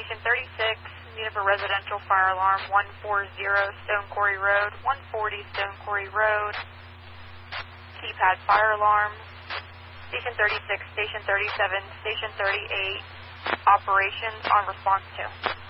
Station 36, need of a residential fire alarm, 140 Stone Quarry Road, 140 Stone Quarry Road, keypad fire alarm. Station 36, Station 37, Station 38, operations on response 2.